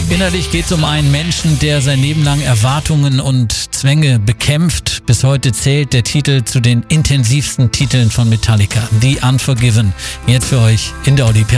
Innerlich geht es um einen Menschen, der sein Leben lang Erwartungen und Zwänge bekämpft. Bis heute zählt der Titel zu den intensivsten Titeln von Metallica, The Unforgiven. Jetzt für euch in der Audi